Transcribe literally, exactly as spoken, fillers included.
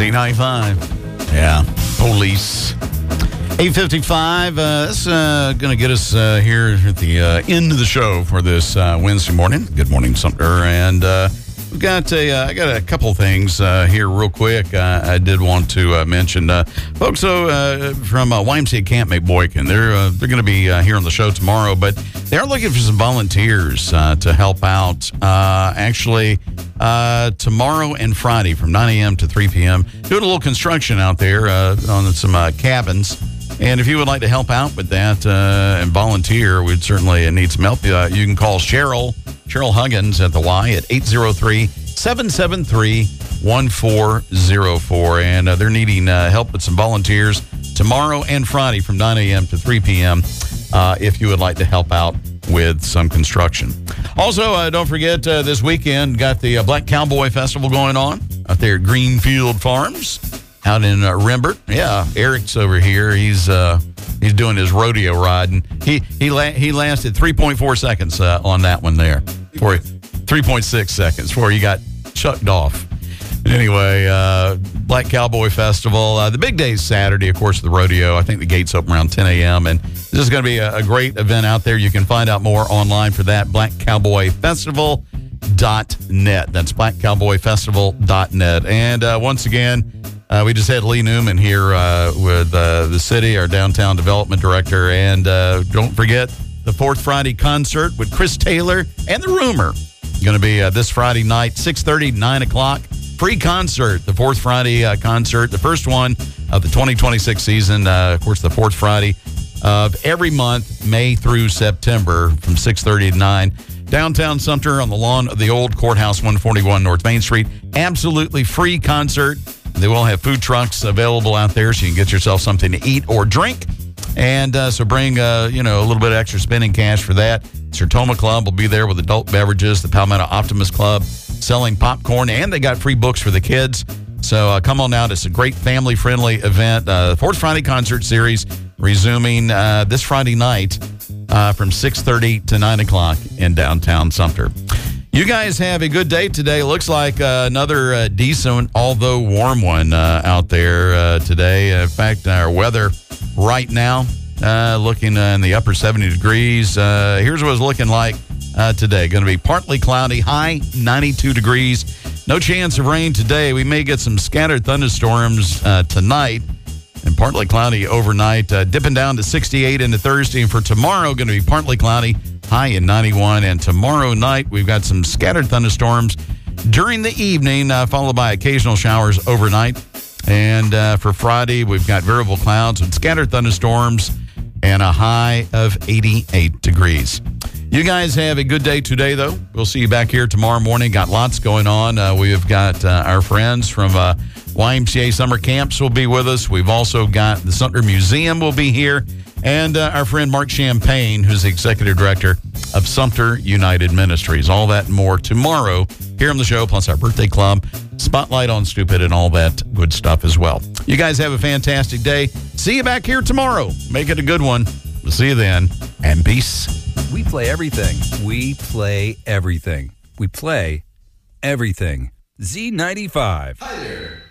Z ninety-five. Yeah, police. eight fifty-five. Uh, that's uh, going to get us uh, here at the uh, end of the show for this uh, Wednesday morning. Good morning, Sumter. And uh, we've got a, uh, I got a couple things uh, here real quick. Uh, I did want to uh, mention, uh, folks. So uh, from uh, Y M C A Camp McBoykin, they're uh, they're going to be uh, here on the show tomorrow, but they are looking for some volunteers uh, to help out. Uh, actually, uh, tomorrow and Friday from nine a.m. to three p.m. doing a little construction out there uh, on some uh, cabins. And if you would like to help out with that uh, and volunteer, we'd certainly need some help. Uh, you can call Cheryl, Cheryl Huggins at the Y at eight oh three, seven seven three, one four oh four. And uh, they're needing uh, help with some volunteers tomorrow and Friday from nine a.m. to three p.m. Uh, if you would like to help out with some construction. Also, uh, don't forget, uh, this weekend, got the uh, Black Cowboy Festival going on out there at Greenfield Farms. Out in uh, Rembert. Yeah, Eric's over here. He's uh, he's doing his rodeo ride, and he he la- he lasted three point four seconds uh, on that one there. For three point six seconds before he got chucked off. Anyway, uh, Black Cowboy Festival. Uh, the big day is Saturday, of course, the rodeo. I think the gates open around ten a.m., and this is going to be a, a great event out there. You can find out more online for that, black cowboy festival dot net. That's black cowboy festival dot net. And uh, once again, Uh, we just had Lee Newman here uh, with uh, the city, our downtown development director. And uh, don't forget the Fourth Friday concert with Chris Taylor and The Rumor. Going to be uh, this Friday night, six thirty, nine o'clock. Free concert, the Fourth Friday uh, concert, the first one of the twenty twenty-six season. Uh, of course, the fourth Friday of every month, May through September, from six thirty to nine. Downtown Sumter on the lawn of the old courthouse, one forty-one North Main Street. Absolutely free concert. They will have food trucks available out there, so you can get yourself something to eat or drink. And uh, so bring, uh, you know, a little bit of extra spending cash for that. Sertoma Club will be there with adult beverages. The Palmetto Optimist Club selling popcorn, and they got free books for the kids. So uh, come on out. It's a great family-friendly event. Uh, Fourth Friday concert series resuming uh, this Friday night uh, from six thirty to nine o'clock in downtown Sumter. You guys have a good day today. Looks like uh, another uh, decent, although warm one uh, out there uh, today. In fact, our weather right now, uh, looking uh, in the upper seventy degrees. Uh, here's what it's looking like uh, today. Going to be partly cloudy, high ninety-two degrees. No chance of rain today. We may get some scattered thunderstorms uh, tonight, and partly cloudy overnight, uh, dipping down to sixty-eight into Thursday. And for tomorrow, going to be partly cloudy, high in ninety-one. And tomorrow night, we've got some scattered thunderstorms during the evening, uh, followed by occasional showers overnight. And uh, for Friday, we've got variable clouds with scattered thunderstorms and a high of eighty-eight degrees. You guys have a good day today, though. We'll see you back here tomorrow morning. Got lots going on. Uh, we've got uh, our friends from uh, Y M C A Summer Camps will be with us. We've also got the Sumter Museum will be here. And uh, our friend Mark Champagne, who's the executive director of Sumter United Ministries. All that and more tomorrow here on the show, plus our birthday club, spotlight on Stupid, and all that good stuff as well. You guys have a fantastic day. See you back here tomorrow. Make it a good one. We'll see you then, and peace. We play everything. We play everything. We play everything. Z ninety-five. Hi there.